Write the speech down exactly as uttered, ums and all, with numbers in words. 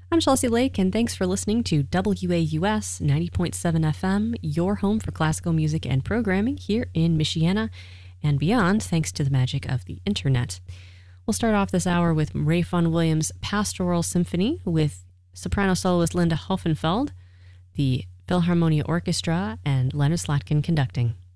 I'm Chelsea Lake, and thanks for listening to W A U S ninety point seven F M, your home for classical music and programming here in Michiana and beyond, thanks to the magic of the internet. We'll start off this hour with Ray Vaughan Williams' Pastoral Symphony with soprano soloist Linda Hoffenfeld, the Philharmonia Orchestra, and Leonard Slatkin conducting.